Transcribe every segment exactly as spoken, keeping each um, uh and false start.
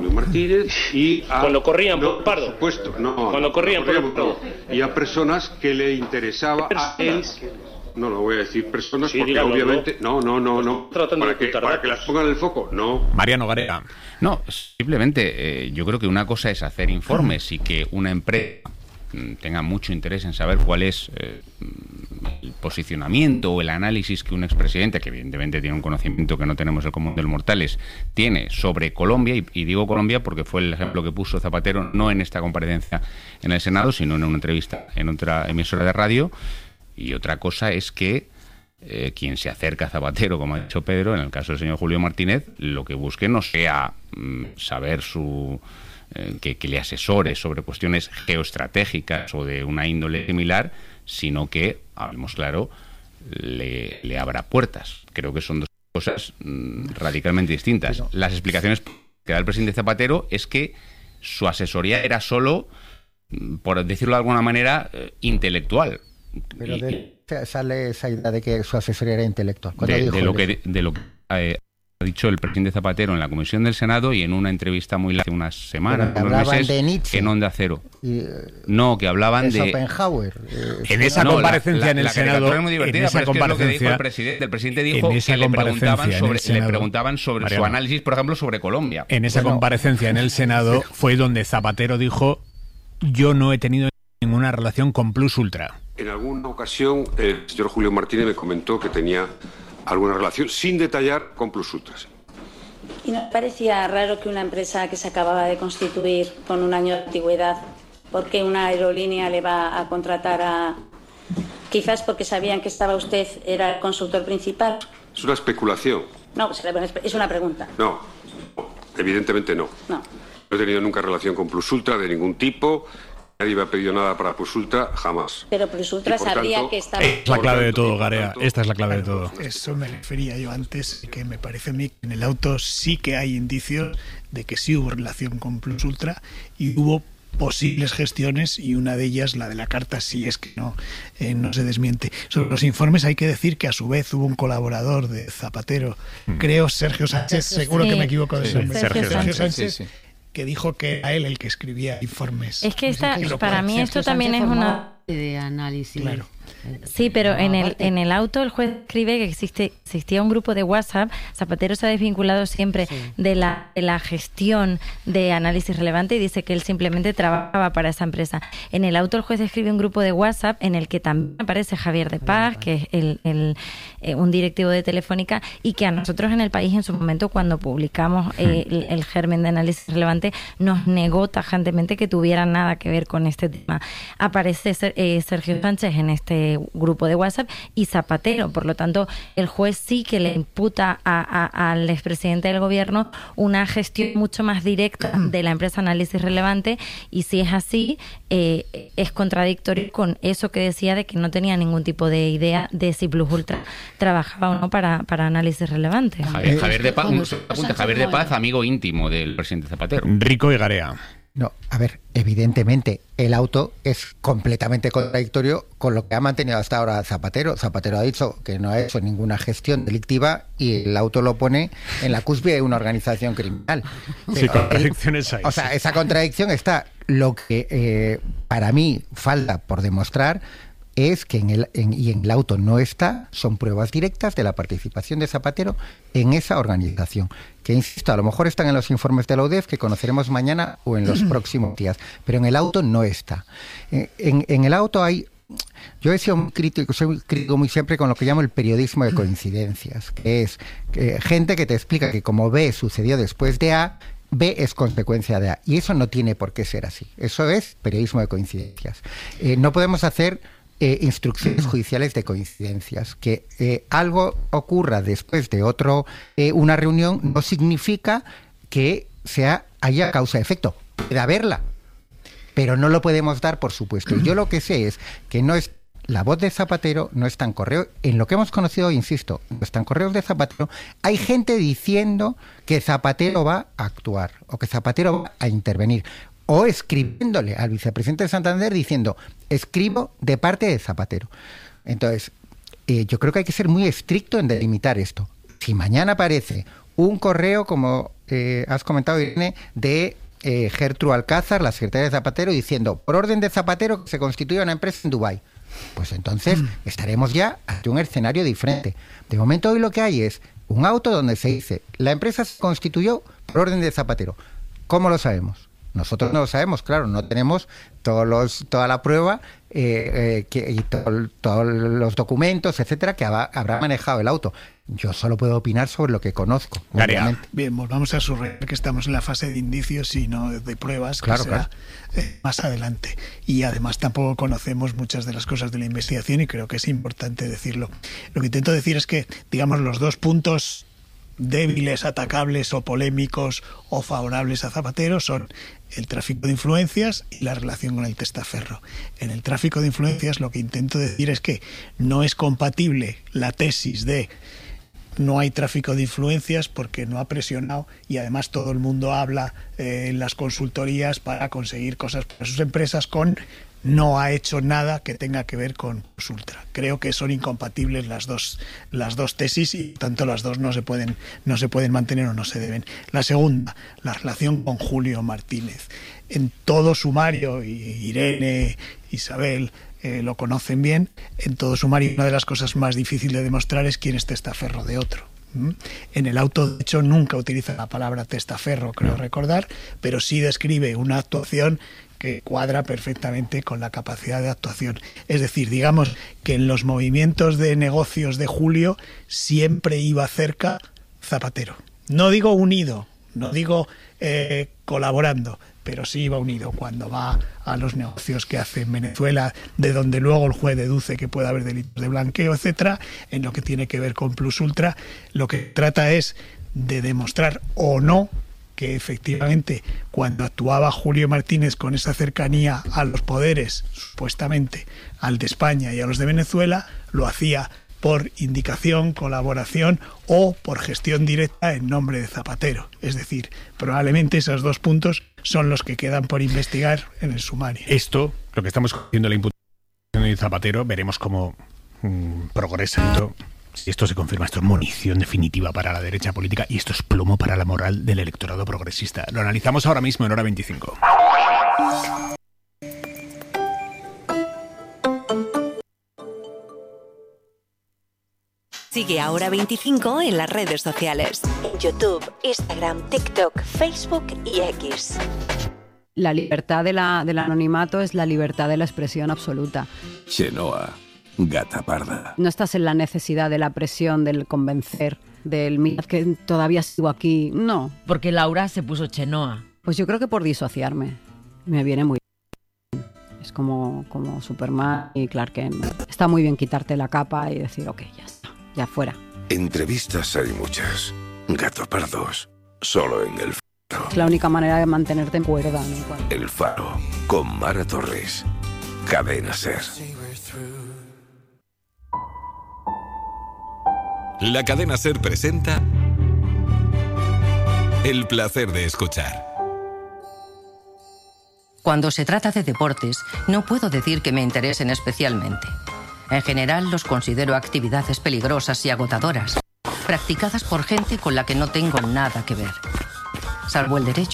Julio Martínez y a... Cuando corrían no, por Pardo. Por supuesto, no. Cuando no, corrían no, por Pardo. Y a personas que le interesaba a él... No lo voy a decir personas sí, porque dígalo, obviamente... No, no, no, no. Para que, para que las pongan en el foco, no. Mariano Garea. No, simplemente eh, yo creo que una cosa es hacer informes y que una empresa tenga mucho interés en saber cuál es eh, el posicionamiento o el análisis que un expresidente, que evidentemente tiene un conocimiento que no tenemos el común de los mortales, tiene sobre Colombia, y, y digo Colombia porque fue el ejemplo que puso Zapatero, no en esta comparecencia en el Senado, sino en una entrevista en otra emisora de radio. Y otra cosa es que eh, quien se acerca a Zapatero, como ha dicho Pedro, en el caso del señor Julio Martínez, lo que busque no sea mm, saber su... eh, que, que le asesore sobre cuestiones geoestratégicas o de una índole similar, sino que, hablemos claro, le, le abra puertas. Creo que son dos cosas mm, radicalmente distintas. Pero... Las explicaciones que da el presidente Zapatero es que su asesoría era solo, por decirlo de alguna manera, eh, intelectual. Pero de, sale esa idea de que su asesoría era intelectual. De, dijo de, lo que, de lo que eh, ha dicho el presidente Zapatero en la Comisión del Senado y en una entrevista muy larga hace unas semanas, unos meses, de Nietzsche, en Onda Cero. Y, no, que hablaban de... Schopenhauer. Eh, en esa no, comparecencia la, en el la Senado... Es muy divertida, en esa pero es que es lo que dijo el comparecencia... presidente. El presidente dijo en esa que le preguntaban sobre, Senado, le preguntaban sobre Mariano, su análisis, por ejemplo, sobre Colombia. En esa bueno, comparecencia en el Senado fue donde Zapatero dijo: yo no he tenido ninguna relación con Plus Ultra. En alguna ocasión el señor Julio Martínez me comentó que tenía alguna relación, sin detallar, con Plus Ultra. ¿Y no parecía raro que una empresa que se acababa de constituir con un año de antigüedad, ¿por qué una aerolínea le va a contratar a...? Quizás porque sabían que estaba usted, era el consultor principal. Es una especulación. No, es una pregunta. No, evidentemente no. No. No he tenido nunca relación con Plus Ultra de ningún tipo. Nadie me ha pedido nada para Plus Ultra, jamás. Pero Plus Ultra sabría tanto, que estaba... Es la clave de todo, Garea. Esta es la clave de todo. Eso me refería yo antes, que me parece a mí que en el auto sí que hay indicios de que sí hubo relación con Plus Ultra y hubo posibles gestiones, y una de ellas, la de la carta, si es que no, eh, no se desmiente. Sobre los informes hay que decir que a su vez hubo un colaborador de Zapatero, mm. creo Sergio Sánchez, seguro sí. que me equivoco de sí, nombre, Sergio, Sergio Sergio Sánchez, Sánchez sí, sí. que dijo que era él el que escribía informes. Es que esta, para mí esto también es una... de análisis. Claro. Sí, pero en el en el auto el juez escribe que existe existía un grupo de WhatsApp. Zapatero se ha desvinculado siempre sí. de la de la gestión de análisis relevante y dice que él simplemente trabajaba para esa empresa. En el auto el juez escribe un grupo de WhatsApp en el que también aparece Javier de Paz, que es el, el eh, un directivo de Telefónica, y que a nosotros en El País en su momento, cuando publicamos eh, el, el germen de análisis relevante, nos negó tajantemente que tuviera nada que ver con este tema. Aparece eh, Sergio Sánchez en este grupo de WhatsApp y Zapatero, por lo tanto el juez sí que le imputa a, a, al expresidente del gobierno una gestión mucho más directa de la empresa Análisis Relevante, y si es así eh, es contradictorio con eso que decía de que no tenía ningún tipo de idea de si Plus Ultra trabajaba o no para, para Análisis Relevante. Javier, Javier de Paz, un, apunte, Javier de Paz, amigo íntimo del presidente Zapatero. Rico y Garea. No, a ver, evidentemente el auto es completamente contradictorio con lo que ha mantenido hasta ahora Zapatero. Zapatero ha dicho que no ha hecho ninguna gestión delictiva y el auto lo pone en la cúspide de una organización criminal. Sí, contradicciones hay. O sea, esa contradicción está. Lo que eh, para mí falta por demostrar es que en el en, y en el auto no está, son pruebas directas de la participación de Zapatero en esa organización, que insisto, a lo mejor están en los informes de la U D E F que conoceremos mañana o en los próximos días, pero en el auto no está. En, en, en el auto hay, yo he sido muy crítico, soy crítico muy siempre con lo que llamo el periodismo de coincidencias, que es que, gente que te explica que como B sucedió después de A, B es consecuencia de A, y eso no tiene por qué ser así. Eso es periodismo de coincidencias. Eh, no podemos hacer Eh, instrucciones judiciales de coincidencias. Que eh, algo ocurra después de otro eh, una reunión no significa que sea haya causa-efecto. Puede haberla, pero no lo podemos dar por supuesto. Yo lo que sé es que no es la voz de Zapatero, no está en correo. En lo que hemos conocido, insisto, no está en correos de Zapatero. Hay gente diciendo que Zapatero va a actuar o que Zapatero va a intervenir, o escribiéndole al vicepresidente de Santander diciendo, escribo de parte de Zapatero. Entonces, eh, yo creo que hay que ser muy estricto en delimitar esto. Si mañana aparece un correo como eh, has comentado, Irene, de eh, Gertrude Alcázar, la secretaria de Zapatero, diciendo, por orden de Zapatero se constituye una empresa en Dubái. Pues entonces mm. estaremos ya ante un escenario diferente. De momento hoy lo que hay es un auto donde se dice, la empresa se constituyó por orden de Zapatero. ¿Cómo lo sabemos? Nosotros no lo sabemos, claro, no tenemos todos los, toda la prueba eh, eh, que, y to, todos los documentos, etcétera, que habrá, habrá manejado el auto. Yo solo puedo opinar sobre lo que conozco. Bien, volvamos a subrayar que estamos en la fase de indicios y no de pruebas, que claro, será claro. Eh, más adelante. Y además tampoco conocemos muchas de las cosas de la investigación y creo que es importante decirlo. Lo que intento decir es que, digamos, los dos puntos débiles, atacables o polémicos o favorables a Zapatero son el tráfico de influencias y la relación con el testaferro. En el tráfico de influencias lo que intento decir es que no es compatible la tesis de no hay tráfico de influencias porque no ha presionado y además todo el mundo habla eh, en las consultorías para conseguir cosas para sus empresas con no ha hecho nada que tenga que ver con Ultra. Creo que son incompatibles las dos las dos tesis y tanto las dos no se pueden no se pueden mantener o no se deben. La segunda, la relación con Julio Martínez. En todo sumario, y Irene, Isabel eh, lo conocen bien, en todo sumario una de las cosas más difíciles de demostrar es quién es testaferro de otro. En el auto, de hecho, nunca utiliza la palabra testaferro, creo no. recordar, pero sí describe una actuación que cuadra perfectamente con la capacidad de actuación. Es decir, digamos que en los movimientos de negocios de Julio siempre iba cerca Zapatero. No digo unido, no digo eh, colaborando, pero sí iba unido cuando va a los negocios que hace en Venezuela, de donde luego el juez deduce que puede haber delitos de blanqueo, etcétera. En lo que tiene que ver con Plus Ultra, lo que trata es de demostrar o no que efectivamente cuando actuaba Julio Martínez con esa cercanía a los poderes, supuestamente al de España y a los de Venezuela, lo hacía por indicación, colaboración o por gestión directa en nombre de Zapatero. Es decir, probablemente esos dos puntos son los que quedan por investigar en el sumario. Esto, lo que estamos haciendo la imputación de Zapatero, veremos cómo mmm, progresa esto. Si esto se confirma, esto es munición definitiva para la derecha política y esto es plomo para la moral del electorado progresista. Lo analizamos ahora mismo en Hora veinticinco. Sigue a Hora veinticinco en las redes sociales. En YouTube, Instagram, TikTok, Facebook y X. La libertad de la, del anonimato es la libertad de la expresión absoluta. Chenoa. Gata parda. No estás en la necesidad de la presión, del convencer, del mirad que todavía sigo aquí. No. Porque Laura se puso Chenoa. Pues yo creo que por disociarme. Me viene muy bien. Es como, como Superman y Clark Kent. Está muy bien quitarte la capa y decir, ok, ya está, ya fuera. Entrevistas hay muchas. Gato pardos. Solo en El Faro. Es la única manera de mantenerte en cuerda, ¿no? El Faro. Con Mara Torres. Cadena Ser. La Cadena Ser presenta El placer de escuchar. Cuando se trata de deportes, no puedo decir que me interesen especialmente. En general, los considero actividades peligrosas y agotadoras, practicadas por gente con la que no tengo nada que ver, salvo el derecho.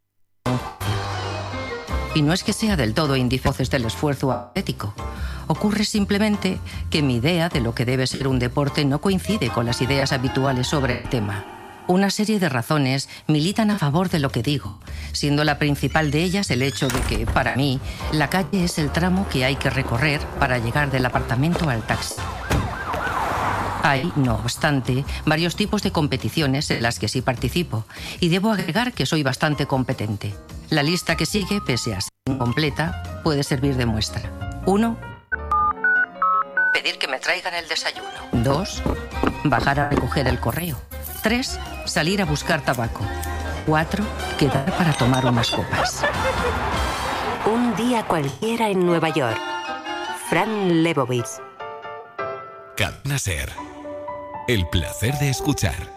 Y no es que sea del todo indiferente del esfuerzo atlético. Ocurre simplemente que mi idea de lo que debe ser un deporte no coincide con las ideas habituales sobre el tema. Una serie de razones militan a favor de lo que digo, siendo la principal de ellas el hecho de que, para mí, la calle es el tramo que hay que recorrer para llegar del apartamento al taxi. Hay, no obstante, varios tipos de competiciones en las que sí participo, y debo agregar que soy bastante competente. La lista que sigue, pese a ser incompleta, puede servir de muestra. Uno. Pedir que me traigan el desayuno. Dos. Bajar a recoger el correo. Tres. Salir a buscar tabaco. Cuatro. Quedar para tomar unas copas. Un día cualquiera en Nueva York. Fran Lebowitz. Cadena Ser. El placer de escuchar.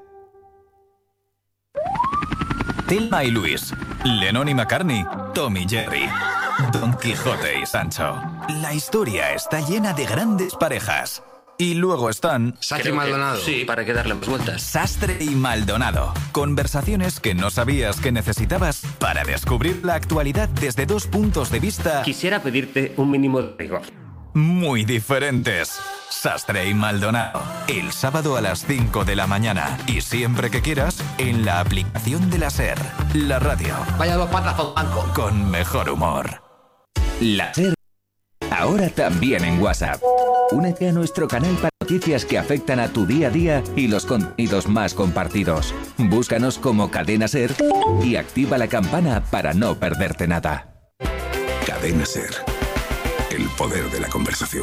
Thelma y Luis, Lennon y McCartney, Tom y Jerry, Don Quijote y Sancho. La historia está llena de grandes parejas. Y luego están... Sastre y Maldonado. Sí, para que darle más vueltas. Sastre y Maldonado. Conversaciones que no sabías que necesitabas para descubrir la actualidad desde dos puntos de vista... Quisiera pedirte un mínimo de rigor. Muy diferentes. Sastre y Maldonado. El sábado a las cinco de la mañana. Y siempre que quieras, en la aplicación de la SER. La radio. Vaya dos patas a un banco. Con mejor humor. La SER. Ahora también en WhatsApp. Únete a nuestro canal para noticias que afectan a tu día a día y los contenidos más compartidos. Búscanos como Cadena SER y activa la campana para no perderte nada. Cadena SER. El poder de la conversación.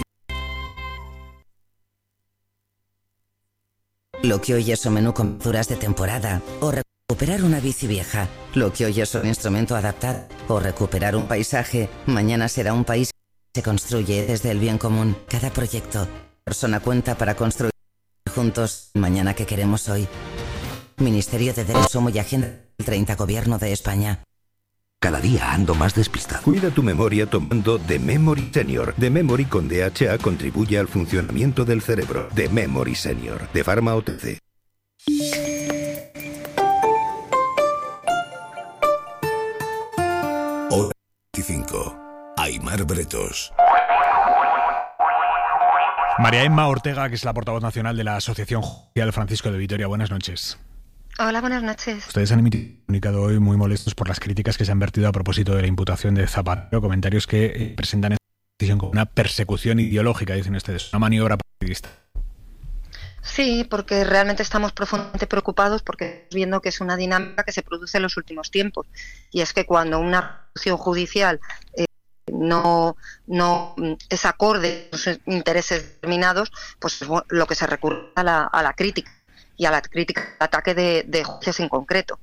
Lo que hoy es un menú con verduras de temporada o recuperar una bici vieja. Lo que hoy es un instrumento adaptado o recuperar un paisaje, mañana será un país. Se construye desde el bien común. Cada proyecto, persona cuenta para construir juntos el mañana que queremos hoy. Ministerio de Consumo y Agenda del treinta Gobierno de España. Cada día ando más despistado. Cuida tu memoria tomando The Memory Senior. The Memory con D H A contribuye al funcionamiento del cerebro. The Memory Senior, de Pharma O T C. Hora veinticinco. Aimar Bretos. María Emma Ortega, que es la portavoz nacional de la Asociación Judicial Francisco de Vitoria. Buenas noches. Hola, buenas noches. Ustedes han emitido un comunicado hoy muy molestos por las críticas que se han vertido a propósito de la imputación de Zapatero, comentarios que eh, presentan esta decisión como una persecución ideológica, dicen ustedes, una maniobra partidista. Sí, porque realmente estamos profundamente preocupados porque estamos viendo que es una dinámica que se produce en los últimos tiempos. Y es que cuando una resolución judicial eh, no, no es acorde a sus intereses determinados, pues es lo que se recurre a la, a la crítica y a la crítica al ataque de, de jueces en concreto.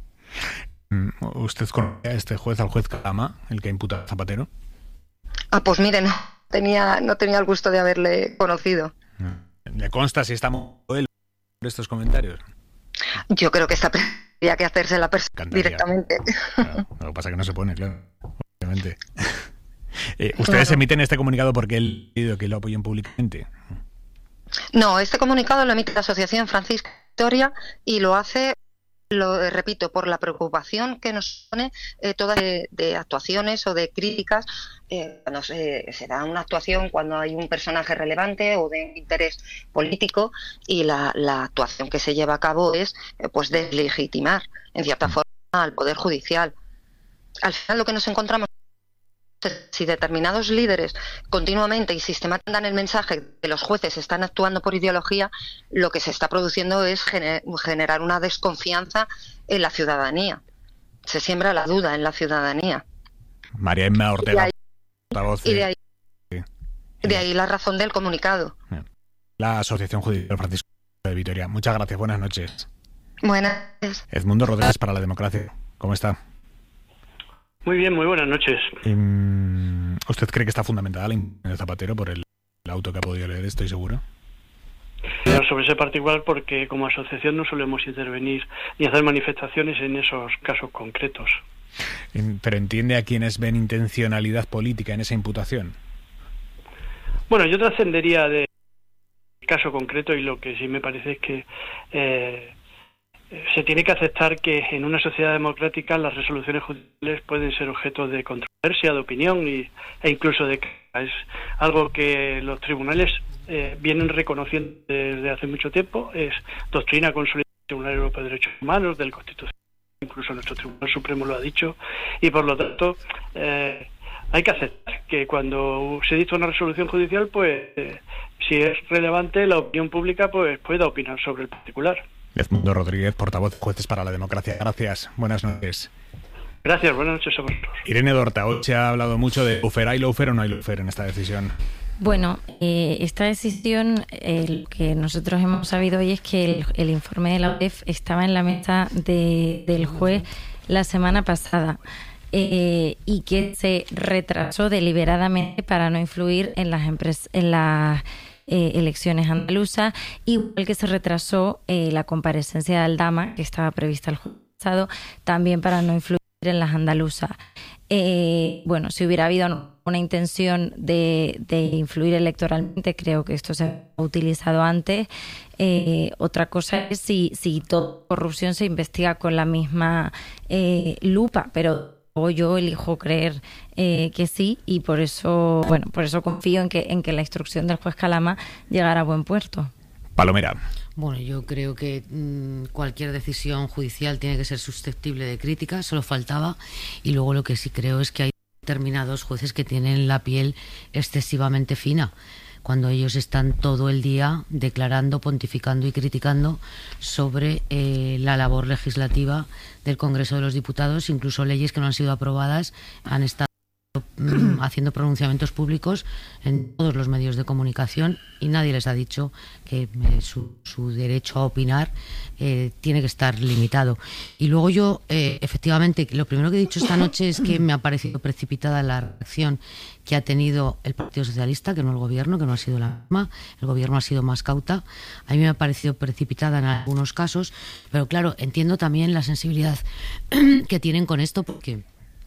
¿Usted conoce a este juez, al juez Calama, el que imputa a Zapatero? Ah, pues mire, no tenía, no tenía el gusto de haberle conocido. ¿Le consta si estamos él por estos comentarios? Yo creo que esta tendría que hacerse la persona directamente. Claro, lo que pasa es que no se pone, claro, obviamente. Eh, ¿Ustedes claro. emiten este comunicado porque él ha pedido que lo apoyen públicamente? No, este comunicado lo emite la Asociación Francisco de Vitoria y lo hace, lo eh, repito, por la preocupación que nos pone eh, todas de, de actuaciones o de críticas eh, cuando se, se da una actuación cuando hay un personaje relevante o de interés político y la, la actuación que se lleva a cabo es eh, pues deslegitimar en cierta forma al Poder Judicial. Al final lo que nos encontramos, si determinados líderes continuamente y sistemáticamente dan el mensaje de que los jueces están actuando por ideología, lo que se está produciendo es gener- generar una desconfianza en la ciudadanía. Se siembra la duda en la ciudadanía. María Emma Ortega, portavoz. Y de ahí, sí. de ahí la razón del comunicado. La Asociación Judicial Francisco de Vitoria. Muchas gracias, buenas noches. Buenas noches. Edmundo Rodríguez para la Democracia. ¿Cómo está? Muy bien, muy buenas noches. ¿Usted cree que está fundamentada la imputación de Zapatero por el, el auto que ha podido leer? Estoy seguro. No, sobre ese particular, porque como asociación no solemos intervenir ni hacer manifestaciones en esos casos concretos. ¿Pero entiende a quienes ven intencionalidad política en esa imputación? Bueno, yo trascendería del caso concreto y lo que sí me parece es que eh, se tiene que aceptar que en una sociedad democrática las resoluciones judiciales pueden ser objeto de controversia, de opinión y, e incluso de es algo que los tribunales eh, vienen reconociendo desde hace mucho tiempo, es doctrina consolidada del Tribunal Europeo de Derechos Humanos, del Constitucional, incluso nuestro Tribunal Supremo lo ha dicho, y por lo tanto eh, hay que aceptar que cuando se dicta una resolución judicial, pues eh, si es relevante, la opinión pública pues pueda opinar sobre el particular. Edmundo Rodríguez, portavoz Jueces para la Democracia. Gracias. Buenas noches. Gracias. Buenas noches a vosotros. Irene Dortaoche ha hablado mucho de lawfare. ¿Hay lawfare o no hay lawfare en esta decisión? Bueno, eh, esta decisión, eh, lo que nosotros hemos sabido hoy es que el, el informe de la O E F estaba en la mesa de, del juez la semana pasada eh, y que se retrasó deliberadamente para no influir en las empresas, en las Eh, elecciones andaluzas, igual que se retrasó eh, la comparecencia de Aldama, que estaba prevista el jueves pasado, también para no influir en las andaluzas. Eh, bueno, si hubiera habido una intención de, de influir electoralmente, creo que esto se ha utilizado antes. Eh, otra cosa es si, si toda corrupción se investiga con la misma eh, lupa, pero yo elijo creer eh, que sí, y por eso, bueno, por eso confío en que, en que la instrucción del juez Calama llegará a buen puerto. Palomera. Bueno, yo creo que mmm, cualquier decisión judicial tiene que ser susceptible de crítica, solo faltaba. Y luego lo que sí creo es que hay determinados jueces que tienen la piel excesivamente fina, cuando ellos están todo el día declarando, pontificando y criticando sobre eh, la labor legislativa del Congreso de los Diputados. Incluso leyes que no han sido aprobadas han estado mm, haciendo pronunciamientos públicos en todos los medios de comunicación, y nadie les ha dicho que eh, su, su derecho a opinar eh, tiene que estar limitado. Y luego yo, eh, efectivamente, lo primero que he dicho esta noche es que me ha parecido precipitada la reacción que ha tenido el Partido Socialista, que no el Gobierno, que no ha sido la misma. El Gobierno ha sido más cauta. A mí me ha parecido precipitada en algunos casos, pero claro, entiendo también la sensibilidad que tienen con esto, porque,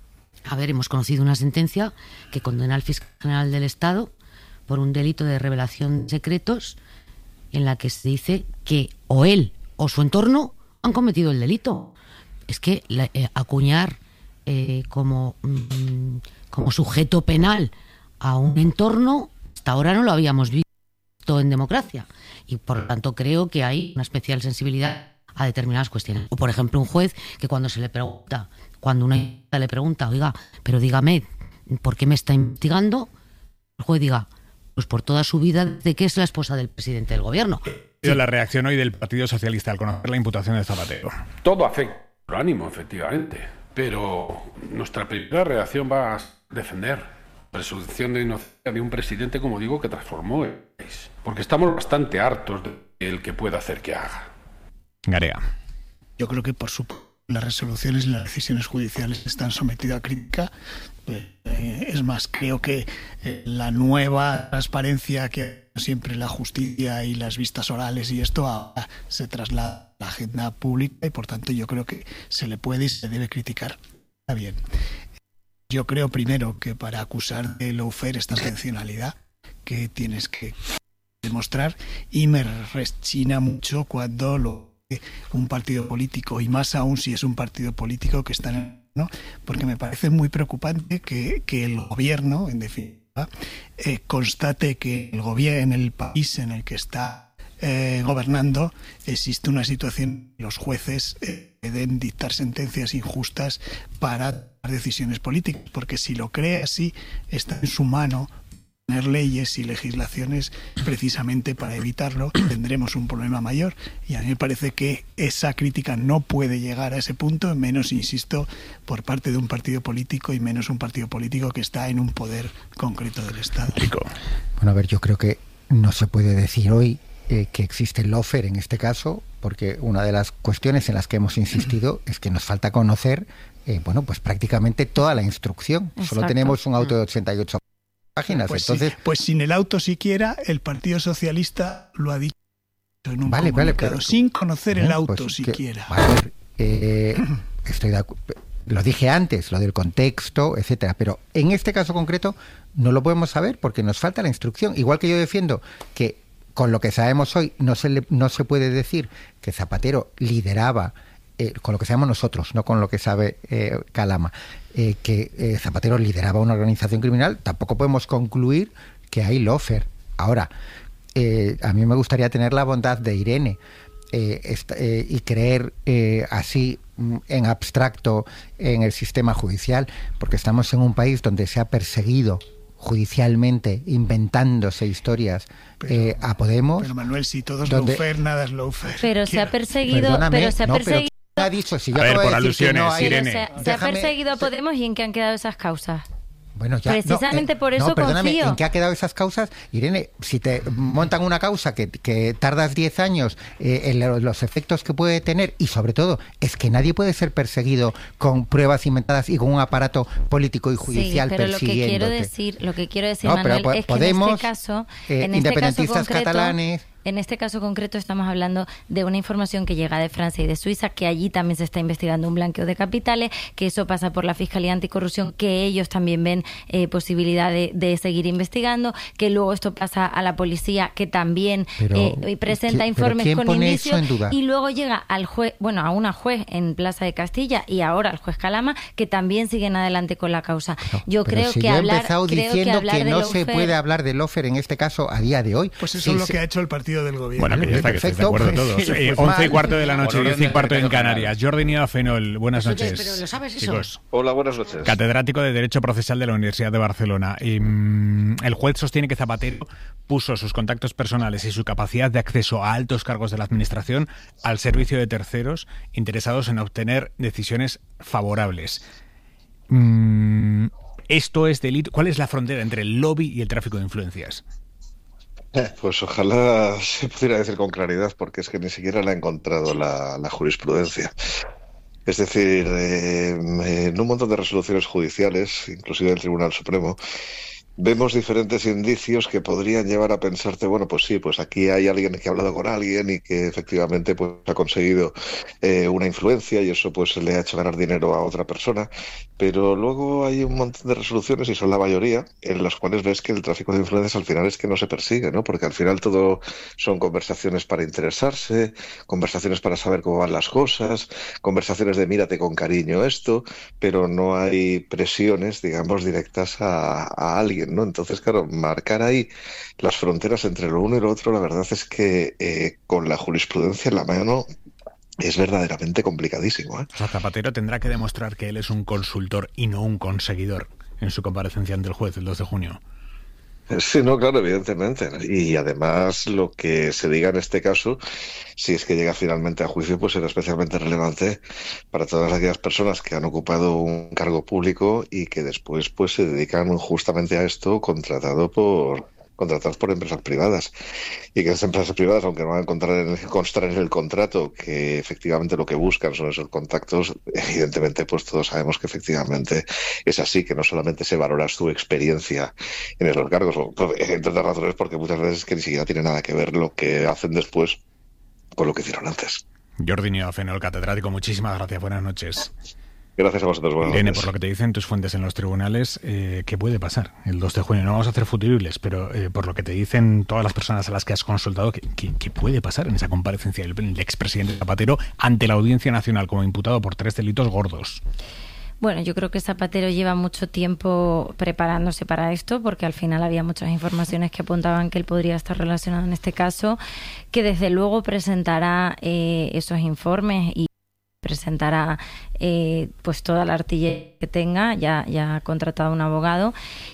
a ver, hemos conocido una sentencia que condena al fiscal general del Estado por un delito de revelación de secretos, en la que se dice que o él o su entorno han cometido el delito. Es que la, eh, acuñar eh, como, mm, como sujeto penal a un entorno, hasta ahora no lo habíamos visto en democracia, y por lo tanto creo que hay una especial sensibilidad a determinadas cuestiones. O por ejemplo, un juez que cuando se le pregunta, cuando una le pregunta, oiga, pero dígame, ¿por qué me está investigando? El juez diga, pues por toda su vida de que es la esposa del presidente del gobierno. Sí. La reacción hoy del Partido Socialista al conocer la imputación de Zapatero. Todo afecta al ánimo, efectivamente, pero nuestra primera reacción va a defender la presunción de inocencia de un presidente, como digo, que transformó el país, porque estamos bastante hartos de el que pueda hacer que haga. Garea. Yo creo que por supuesto las resoluciones y las decisiones judiciales están sometidas a crítica. Eh, es más, creo que eh, la nueva transparencia que siempre la justicia y las vistas orales y esto ahora se traslada a la agenda pública, y por tanto yo creo que se le puede y se debe criticar. Está bien. Yo creo primero que para acusar de lawfare esta intencionalidad que tienes que demostrar, y me rechina mucho cuando lo un partido político, y más aún si es un partido político que está en, ¿no? Porque me parece muy preocupante que, que el gobierno, en definitiva, eh, constate que el gobierno, en el país en el que está eh, gobernando, existe una situación que los jueces eh, deben dictar sentencias injustas para tomar decisiones políticas, porque si lo cree así, está en su mano tener leyes y legislaciones precisamente para evitarlo. Tendremos un problema mayor, y a mí me parece que esa crítica no puede llegar a ese punto, menos, insisto, por parte de un partido político, y menos un partido político que está en un poder concreto del Estado. Bueno, a ver, yo creo que no se puede decir hoy eh, que existe el lawfare en este caso, porque una de las cuestiones en las que hemos insistido es que nos falta conocer, eh, bueno, pues prácticamente toda la instrucción. Exacto. Solo tenemos un auto de ochenta y ocho páginas. Pues, entonces, sí, pues sin el auto siquiera el Partido Socialista lo ha dicho en un vale, comunicado, vale, pero, sin conocer el auto pues siquiera. Que, a ver, eh, estoy de acu- lo dije antes, lo del contexto, etcétera, pero en este caso concreto no lo podemos saber porque nos falta la instrucción. Igual que yo defiendo que con lo que sabemos hoy no se le, no se puede decir que Zapatero lideraba, eh, con lo que sabemos nosotros, no con lo que sabe eh, Calama, eh, que eh, Zapatero lideraba una organización criminal, tampoco podemos concluir que hay lawfare. Ahora, eh, a mí me gustaría tener la bondad de Irene eh, esta, eh, y creer eh, así en abstracto en el sistema judicial, porque estamos en un país donde se ha perseguido judicialmente, inventándose historias pero, eh, a Podemos. Pero Manuel, si todo es donde, lawfare, nada es lawfare. Pero se ha perseguido, pero se ha no, perseguido. Pero ha dicho, si yo a ver, por de alusiones, que no hay, Irene. Se, se ha perseguido a Podemos, ¿y en qué han quedado esas causas? Bueno, ya, precisamente no, eh, por eso no, perdóname, confío. ¿en qué ha quedado esas causas? Irene, si te montan una causa que, que tardas diez años eh, en los efectos que puede tener, y sobre todo es que nadie puede ser perseguido con pruebas inventadas y con un aparato político y judicial sí, pero lo que quiero decir, lo que quiero decir, no, Manuel, es que Podemos, en este caso, eh, en independentistas este caso concreto, catalanes, en este caso concreto estamos hablando de una información que llega de Francia y de Suiza, que allí también se está investigando un blanqueo de capitales, que eso pasa por la Fiscalía Anticorrupción, que ellos también ven eh, posibilidad de, de seguir investigando, que luego esto pasa a la policía, que también Pero, eh, presenta ¿quién- informes pero quién con pone indicios, eso en duda? y luego llega al juez, bueno, a una juez en Plaza de Castilla y ahora al juez Calama, que también siguen adelante con la causa. Yo Pero creo si que yo he hablar, empezado creo diciendo que, hablar que de no lawfare- se puede hablar de lawfare en este caso a día de hoy. Pues eso Sí, es lo sí. que ha hecho el partido del gobierno. Bueno, que ya está, que estáis de acuerdo Perfecto, todos. pues, Eh, pues once y mal. cuarto de la noche, Por diez y orden cuarto del en decreto Canarias. Jordi Nieva-Fenol, buenas Oye, noches. pero ¿lo sabes eso? Chicos, Hola, buenas noches. catedrático de Derecho Procesal de la Universidad de Barcelona. Y, mm, el juez sostiene que Zapatero puso sus contactos personales y su capacidad de acceso a altos cargos de la Administración al servicio de terceros interesados en obtener decisiones favorables. Mm, ¿Esto es delito? ¿Cuál es la frontera entre el lobby y el tráfico de influencias? Eh, Pues ojalá se pudiera decir con claridad, porque es que ni siquiera la ha encontrado la, la jurisprudencia. Es decir, eh, en un montón de resoluciones judiciales, inclusive del Tribunal Supremo, vemos diferentes indicios que podrían llevar a pensarte, bueno, pues sí, pues aquí hay alguien que ha hablado con alguien y que efectivamente pues ha conseguido eh, una influencia y eso pues le ha hecho ganar dinero a otra persona, pero luego hay un montón de resoluciones, y son la mayoría, en las cuales ves que el tráfico de influencias al final es que no se persigue, ¿no? Porque al final todo son conversaciones para interesarse, conversaciones para saber cómo van las cosas, conversaciones de mírate con cariño esto, pero no hay presiones, digamos, directas a, a alguien, ¿no? Entonces, claro, marcar ahí las fronteras entre lo uno y lo otro, la verdad es que eh, con la jurisprudencia en la mano es verdaderamente complicadísimo, ¿eh? O sea, Zapatero tendrá que demostrar que él es un consultor y no un conseguidor en su comparecencia ante el juez el dos de junio. Sí, no, claro, evidentemente. Y además lo que se diga en este caso, si es que llega finalmente a juicio, pues será especialmente relevante para todas aquellas personas que han ocupado un cargo público y que después pues se dedican justamente a esto, contratado por contratados por empresas privadas, y que esas empresas privadas, aunque no van a encontrar en, constar en el contrato que efectivamente lo que buscan son esos contactos, evidentemente pues todos sabemos que efectivamente es así, que no solamente se valora su experiencia en esos cargos, o, entre otras razones porque muchas veces que ni siquiera tiene nada que ver lo que hacen después con lo que hicieron antes. Jordi Nieva-Fenol, catedrático, muchísimas gracias, buenas noches. Gracias a vosotros. Buenas Irene, noches. por lo que te dicen tus fuentes en los tribunales, eh, ¿qué puede pasar el dos de junio? No vamos a hacer futuribles, pero eh, por lo que te dicen todas las personas a las que has consultado, ¿qué, qué, qué puede pasar en esa comparecencia del, del expresidente Zapatero ante la Audiencia Nacional como imputado por tres delitos gordos? Bueno, yo creo que Zapatero lleva mucho tiempo preparándose para esto, porque al final había muchas informaciones que apuntaban que él podría estar relacionado en este caso, que desde luego presentará eh, esos informes y presentará eh, pues toda la artillería que tenga, ya, ya ha contratado un abogado,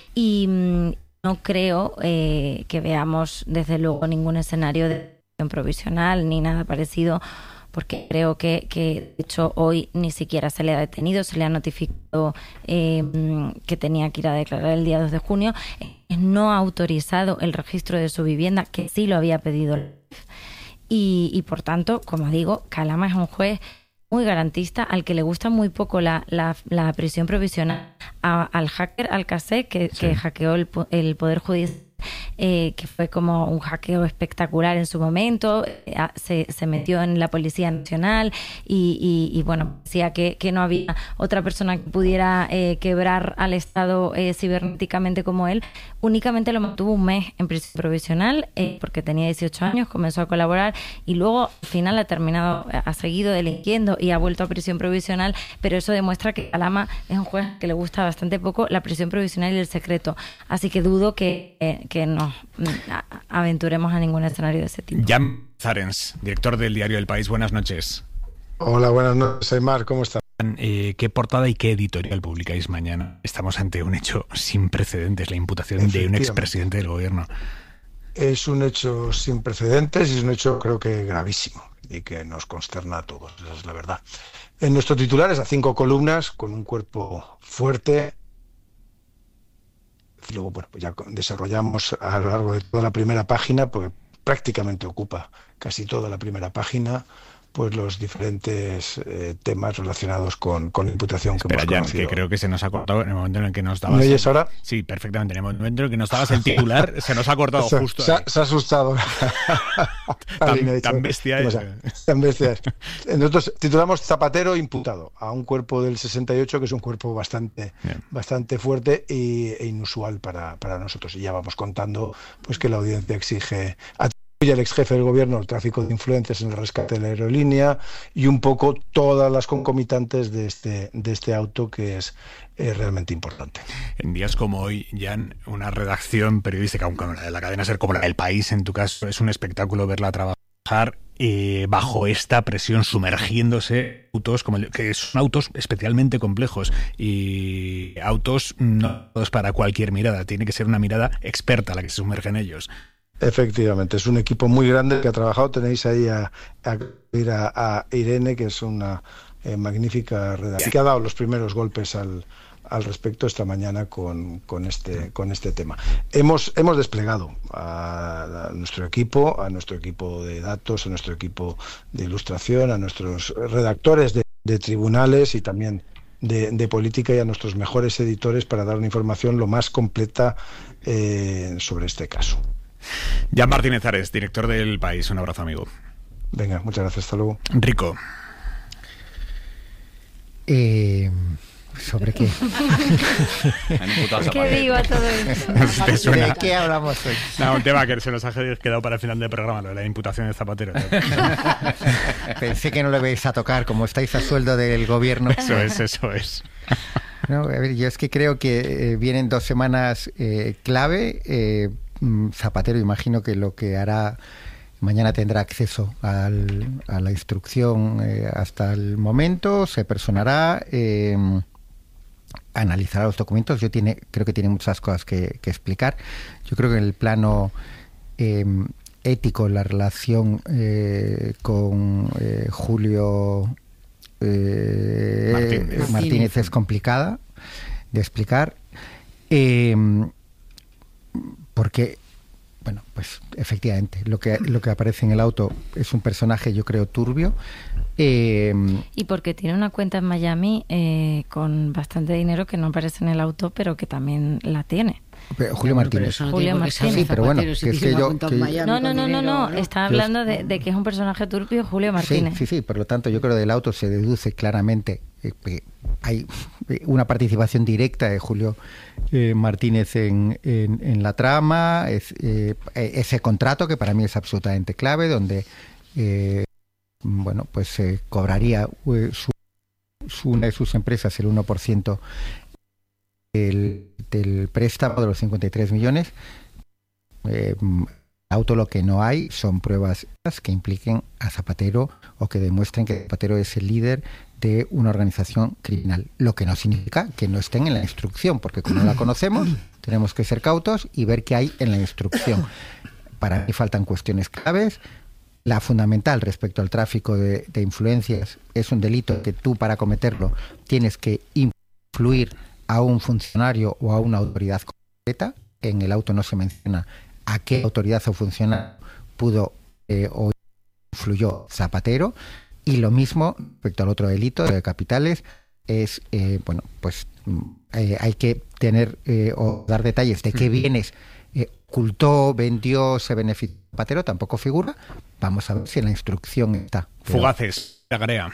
y mmm, no creo eh, que veamos desde luego ningún escenario de detención provisional ni nada parecido, porque creo que, que de hecho hoy ni siquiera se le ha detenido, se le ha notificado eh, que tenía que ir a declarar el día dos de junio, no ha autorizado el registro de su vivienda, que sí lo había pedido, y, y por tanto, como digo, Calama es un juez muy garantista, al que le gusta muy poco la, la, la prisión provisional, a, al hacker Alcacé, que, sí. que hackeó el, el Poder Judicial, eh, que fue como un hackeo espectacular en su momento, eh, se, se metió en la Policía Nacional y, y, y bueno, decía que, que no había otra persona que pudiera eh, quebrar al Estado eh, cibernéticamente como él. Únicamente lo mantuvo un mes en prisión provisional eh, porque tenía dieciocho años, comenzó a colaborar y luego al final ha terminado, ha seguido delinquiendo y ha vuelto a prisión provisional, pero eso demuestra que Calama es un juez que le gusta bastante poco la prisión provisional y el secreto, así que dudo que, eh, que nos aventuremos a ningún escenario de ese tipo. Jan Zarens, director del diario El País, buenas noches. Hola, buenas noches, Aymar, ¿cómo estás? Eh, ¿Qué portada y qué editorial publicáis mañana? Estamos ante un hecho sin precedentes, la imputación de un expresidente del gobierno. Es un hecho sin precedentes y es un hecho creo que gravísimo y que nos consterna a todos, esa es la verdad. En nuestro titular es a cinco columnas con un cuerpo fuerte. Y luego, bueno, pues ya desarrollamos a lo largo de toda la primera página, porque prácticamente ocupa casi toda la primera página, pues los diferentes eh, temas relacionados con, con la imputación que Espera, hemos Jan, conocido. que creo que se nos ha cortado en el momento en el que nos dabas... ¿Me oyes ahora? Sí, perfectamente. En el momento en el que nos dabas el titular, se nos ha cortado se, justo se, ahí. se ha asustado. tan, tan bestia es. Tan bestia es. Nosotros titulamos Zapatero imputado a un cuerpo del sesenta y ocho, que es un cuerpo bastante, bastante fuerte y, e inusual para, para nosotros. Y ya vamos contando pues que la audiencia exige... y el ex jefe del gobierno el tráfico de influencias en el rescate de la aerolínea y un poco todas las concomitantes de este, de este auto, que es eh, realmente importante. En días como hoy, Jan, una redacción periodística, aunque la de la cadena SER como la del País, en tu caso, es un espectáculo verla trabajar eh, bajo esta presión, sumergiéndose autos como el, que son autos especialmente complejos y autos no todos para cualquier mirada, tiene que ser una mirada experta la que se sumerge en ellos. Efectivamente, es un equipo muy grande que ha trabajado. Tenéis ahí a, a, a Irene, que es una eh, magnífica redacción, que ha dado los primeros golpes al, al respecto esta mañana con, con, este, con este tema. Hemos, hemos desplegado a, a nuestro equipo, a nuestro equipo de datos, a nuestro equipo de ilustración, a nuestros redactores de, de tribunales y también de, de política, y a nuestros mejores editores para dar una información lo más completa eh, sobre este caso. Jan Martínez Ares, director del País. Un abrazo, amigo. Venga, muchas gracias. Hasta luego. Rico. Eh, ¿Sobre qué? ¿Qué digo a todo esto? ¿De qué hablamos hoy? No, un tema que se nos ha quedado para el final del programa, lo de la imputación de Zapatero. Pensé que no le vais a tocar, como estáis a sueldo del gobierno. Eso es, eso es. No, a ver, yo es que creo que eh, vienen dos semanas eh, clave. Eh, Zapatero, imagino que lo que hará mañana tendrá acceso al, a la instrucción eh, hasta el momento, se personará, eh, analizará los documentos. Yo tiene, creo que tiene muchas cosas que, que explicar. Yo creo que en el plano eh, ético, la relación eh, con eh, Julio eh, Martínez. Martínez es complicada de explicar. Eh, Porque, bueno, pues efectivamente, lo que lo que aparece en el auto es un personaje, yo creo, turbio. Eh, y porque tiene una cuenta en Miami eh, con bastante dinero que no aparece en el auto, pero que también la tiene. Pero Julio Martínez. No Julio Martínez. Sí, pero bueno, que es que yo... Que no, no, no, no, no, está hablando de, de que es un personaje turbio, Julio Martínez. Sí, sí, sí, por lo tanto yo creo que del auto se deduce claramente eh, que hay una participación directa de Julio eh, Martínez en, en, en la trama, es, eh, ese contrato que para mí es absolutamente clave, donde eh, bueno, pues se eh, cobraría eh, su, su, una de sus empresas el uno por ciento del, del préstamo de los cincuenta y tres millones. Eh, auto lo que no hay son pruebas que impliquen a Zapatero o que demuestren que Zapatero es el líder de una organización criminal, lo que no significa que no estén en la instrucción, porque como no la conocemos tenemos que ser cautos y ver qué hay en la instrucción. Para mí faltan cuestiones claves. La fundamental respecto al tráfico de, de influencias es un delito que tú, para cometerlo, tienes que influir a un funcionario o a una autoridad concreta. En el auto no se menciona a qué autoridad o funcionario pudo eh, o influyó Zapatero. Y lo mismo respecto al otro delito de capitales es, eh, bueno, pues eh, hay que tener eh, o dar detalles de qué bienes eh, ocultó, vendió, se benefició Zapatero, tampoco figura. Vamos a ver si en la instrucción está. Pero... Fugaces, Tagarea.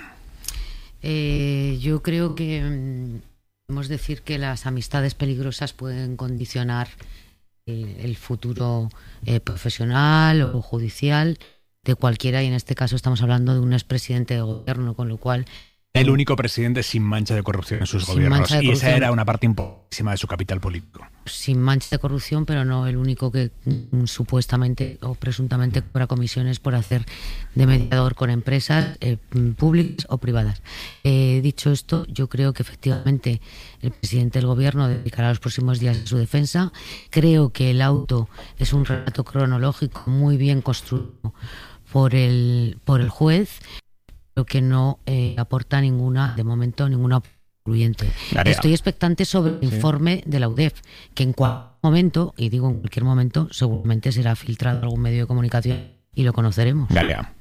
Eh, yo creo que mm, podemos decir que las amistades peligrosas pueden condicionar el, el futuro eh, profesional o judicial de cualquiera, y en este caso estamos hablando de un expresidente de gobierno, con lo cual... El único presidente sin mancha de corrupción en sus sin gobiernos, y esa era una parte importantísima de su capital político. Sin mancha de corrupción, pero no el único que mm, supuestamente o presuntamente cobra comisiones por hacer de mediador con empresas eh, públicas o privadas. Eh, dicho esto, yo creo que efectivamente el presidente del gobierno dedicará los próximos días a su defensa. Creo que el auto es un relato cronológico muy bien construido por el, por el juez, pero que no eh, aporta ninguna, de momento, ninguna concluyente. Estoy expectante sobre el informe sí. de la U D E F, que en cualquier momento, y digo en cualquier momento, seguramente será filtrado en algún medio de comunicación y lo conoceremos. Galea.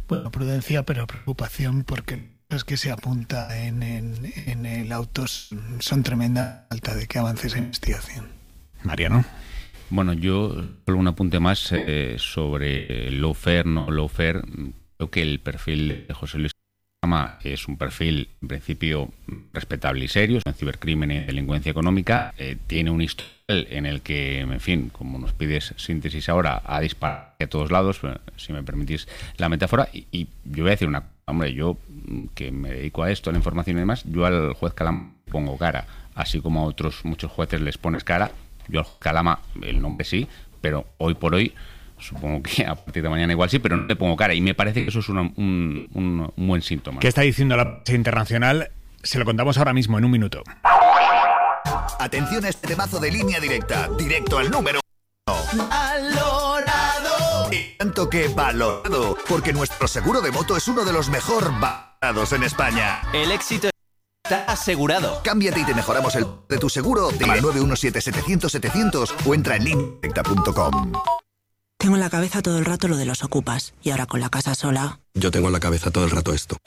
Bueno, prudencia, pero preocupación porque las que se apunta en, en, en el auto son tremenda falta de que avance esa investigación. Mariano. Bueno, yo solo un apunte más eh, sobre lawfare, no lawfare. Creo que el perfil de José Luis Calama es un perfil, en principio, respetable y serio, en cibercrimen y delincuencia económica. Eh, tiene un historial en el que, en fin, como nos pides síntesis ahora, ha disparado a todos lados, si me permitís la metáfora. Y, y yo voy a decir una cosa, hombre, yo que me dedico a esto, a la información y demás, yo al juez Calama pongo cara, así como a otros muchos jueces les pones cara. Yo al juez Calama, el nombre sí, pero hoy por hoy, supongo que a partir de mañana igual sí, pero no le pongo cara. Y me parece que eso es una, un, un, un buen síntoma. ¿Qué está diciendo la prensa internacional? Se lo contamos ahora mismo, en un minuto. Atención a este temazo de Línea Directa, directo al número uno. ¡Valorado! Y tanto que valorado, porque nuestro seguro de moto es uno de los mejor valorados en España. El éxito está asegurado. Cámbiate y te mejoramos el de tu seguro. Llama al nueve uno siete setecientos setecientos o entra en línea directa punto com. Tengo en la cabeza todo el rato lo de los ocupas y ahora con la casa sola. Yo tengo en la cabeza todo el rato esto.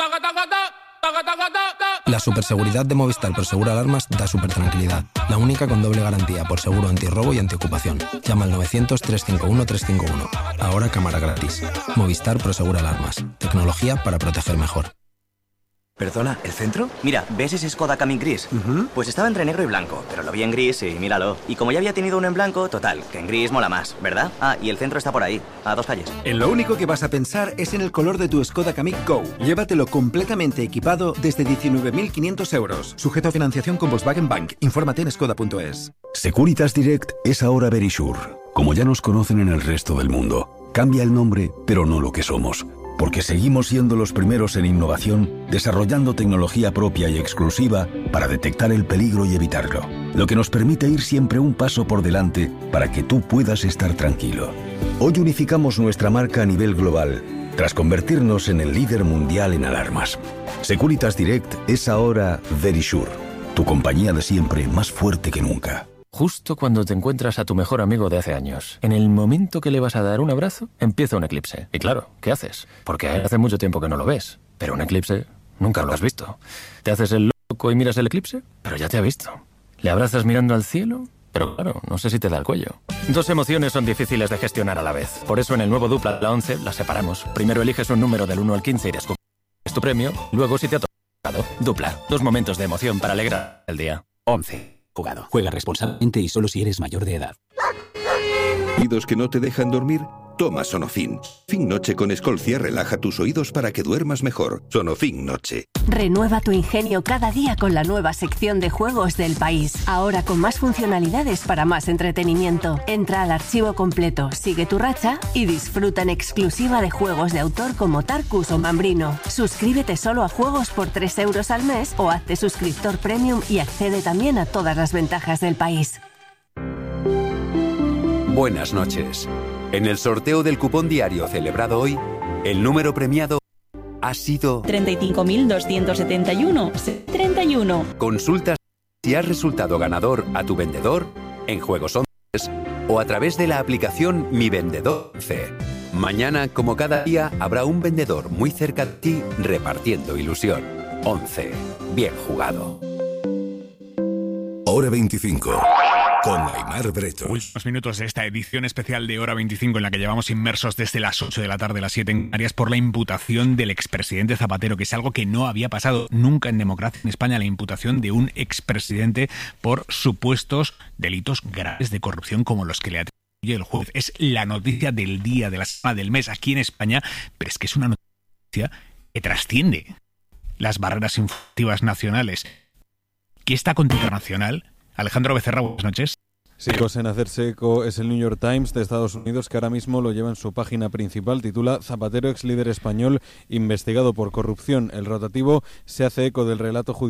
La superseguridad de Movistar Prosegur Alarmas da super tranquilidad. La única con doble garantía por seguro antirrobo y antiocupación. Llama al novecientos, trescientos cincuenta y uno, trescientos cincuenta y uno. Ahora cámara gratis. Movistar Prosegur Alarmas. Tecnología para proteger mejor. ¿Perdona, el centro? Mira, ¿ves ese Skoda Kamiq gris? Uh-huh. Pues estaba entre negro y blanco, pero lo vi en gris y míralo. Y como ya había tenido uno en blanco, total, que en gris mola más, ¿verdad? Ah, y el centro está por ahí, a dos calles. En lo único que vas a pensar es en el color de tu Skoda Kamiq Go. Llévatelo completamente equipado desde diecinueve mil quinientos euros. Sujeto a financiación con Volkswagen Bank. Infórmate en skoda punto es. Securitas Direct es ahora Verisure. Como ya nos conocen en el resto del mundo, cambia el nombre, pero no lo que somos. Porque seguimos siendo los primeros en innovación, desarrollando tecnología propia y exclusiva para detectar el peligro y evitarlo. Lo que nos permite ir siempre un paso por delante para que tú puedas estar tranquilo. Hoy unificamos nuestra marca a nivel global, tras convertirnos en el líder mundial en alarmas. Securitas Direct es ahora Verisure, tu compañía de siempre más fuerte que nunca. Justo cuando te encuentras a tu mejor amigo de hace años. En el momento que le vas a dar un abrazo, empieza un eclipse. Y claro, ¿qué haces? Porque hace mucho tiempo que no lo ves. Pero un eclipse nunca lo has visto. Te haces el loco y miras el eclipse, pero ya te ha visto. Le abrazas mirando al cielo, pero claro, no sé si te da el cuello. Dos emociones son difíciles de gestionar a la vez. Por eso en el nuevo Dupla la once las separamos. Primero eliges un número del uno al quince y descubres tu premio. Luego, si te ha tocado, Dupla. Dos momentos de emoción para alegrar el día. once. Jugado. Juega responsablemente y solo si eres mayor de edad. ¿Oídos que no te dejan dormir? Toma Sonofin. Fin Noche con Escolcia relaja tus oídos para que duermas mejor. Sonofin Noche. Renueva tu ingenio cada día con la nueva sección de juegos del país. Ahora con más funcionalidades para más entretenimiento. Entra al archivo completo, sigue tu racha y disfruta en exclusiva de juegos de autor como Tarkus o Mambrino. Suscríbete solo a juegos por tres euros al mes o hazte suscriptor premium y accede también a todas las ventajas del país. Buenas noches. En el sorteo del cupón diario celebrado hoy, el número premiado ha sido treinta y cinco mil doscientos setenta y uno. treinta y uno. Consulta si has resultado ganador a tu vendedor, en Juegos once o a través de la aplicación Mi Vendedor once. Mañana, como cada día, habrá un vendedor muy cerca de ti repartiendo ilusión. once. Bien jugado. Hora veinticinco. Con Aimar Bretos. Últimos minutos de esta edición especial de Hora veinticinco en la que llevamos inmersos desde las ocho de la tarde, las siete en Canarias, por la imputación del expresidente Zapatero, que es algo que no había pasado nunca en democracia en España, la imputación de un expresidente por supuestos delitos graves de corrupción como los que le atribuye el juez. Es la noticia del día, de la semana, del mes aquí en España, pero es que es una noticia que trasciende las barreras informativas nacionales. ¿Qué está con internacional? Alejandro Becerra, buenas noches. Sí, cosa en hacerse eco es el New York Times de Estados Unidos, que ahora mismo lo lleva en su página principal. Titula Zapatero, ex líder español, investigado por corrupción. El rotativo se hace eco del relato judicial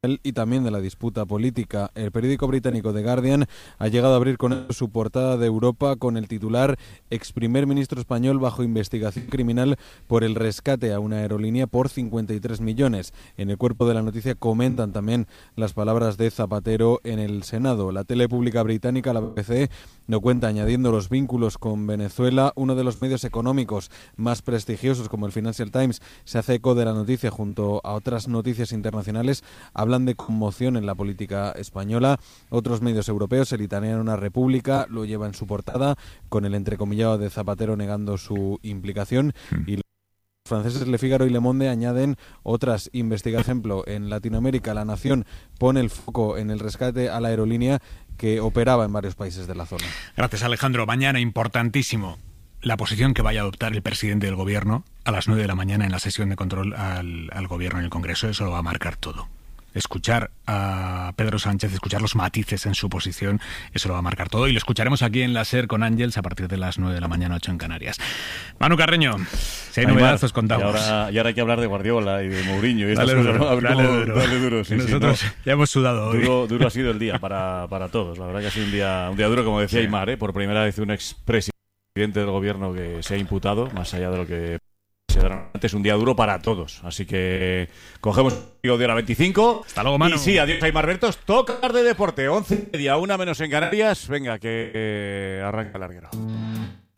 y también de la disputa política. El periódico británico The Guardian ha llegado a abrir con su portada de Europa con el titular: ex primer ministro español bajo investigación criminal por el rescate a una aerolínea por cincuenta y tres millones. En el cuerpo de la noticia comentan también las palabras de Zapatero en el Senado. La tele pública británica, la B B C, no cuenta añadiendo los vínculos con Venezuela. Uno de los medios económicos más prestigiosos, como el Financial Times, se hace eco de la noticia junto a otras noticias internacionales. Hablan de conmoción en la política española. Otros medios europeos, el italiano República, lo lleva en su portada con el entrecomillado de Zapatero negando su implicación. Mm. Y los franceses Le Figaro y Le Monde añaden otras investigaciones. Por ejemplo, en Latinoamérica, La Nación pone el foco en el rescate a la aerolínea que operaba en varios países de la zona. Gracias, Alejandro. Mañana, importantísimo, la posición que vaya a adoptar el presidente del gobierno a las nueve de la mañana en la sesión de control al, al gobierno en el Congreso. Eso lo va a marcar todo. Escuchar a Pedro Sánchez, escuchar los matices en su posición, eso lo va a marcar todo. Y lo escucharemos aquí en la SER con Ángels a partir de las nueve de la mañana, ocho en Canarias. Manu Carreño, si hay novedades os contamos. Y ahora, y ahora hay que hablar de Guardiola y de Mourinho y estas dale cosas, duro, ¿no? A ver dale cómo, duro. Dale duro sí, Nosotros sí, ¿no? ya hemos sudado hoy. Duro, duro ha sido el día para, para todos. La verdad que ha sido un día, un día duro, como decía sí. Aimar, ¿eh? Por primera vez un expresidente del gobierno que se ha imputado, más allá de lo que antes, un día duro para todos. Así que cogemos el de la veinticinco. Hasta luego, Manu. Y sí, adiós, Aimar Bertos. Toca de deporte, once y media, una menos en Canarias. Venga, que eh, arranca el larguero.